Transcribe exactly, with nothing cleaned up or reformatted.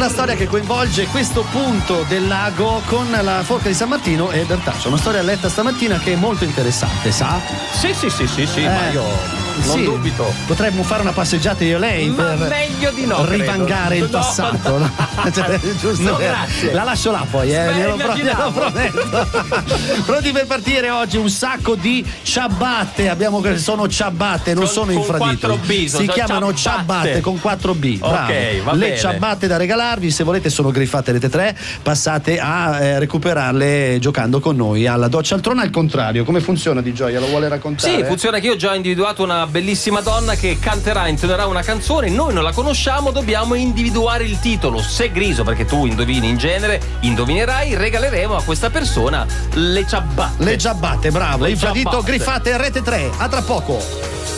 Una storia che coinvolge questo punto del lago con la forca di San Martino e Bertaccio. Una storia letta stamattina che è molto interessante, sa? Sì, sì, sì, sì, sì, Eh, ma io non sì, dubito. Potremmo fare una passeggiata io e lei Ma per meglio di no, rivangare credo. il No, passato. no. Cioè, giusto, No, eh. grazie. La lascio là poi, eh. Beh, glielo, pro- glielo immaginavo. prometto. Pronti per partire oggi? Un sacco di ciabatte. Abbiamo che sono ciabatte, non Con- sono con infradito. quattro B, sono Si già chiamano ciabatte. ciabatte con quattro B. Ok, Bravo. va Le bene. ciabatte da regalarvi, se volete sono griffate rete tre, passate a eh, recuperarle giocando con noi alla doccia al trono. Al contrario, come funziona di Gioia? Lo vuole raccontare? Sì, funziona che io ho già individuato una bellissima donna che canterà, intonerà una canzone, noi non la conosciamo, dobbiamo individuare il titolo. Se Griso, perché tu indovini in genere, indovinerai, regaleremo a questa persona le ciabatte. Le ciabatte, bravo. Le Infradito, ciabatte. griffate rete tre. A tra poco.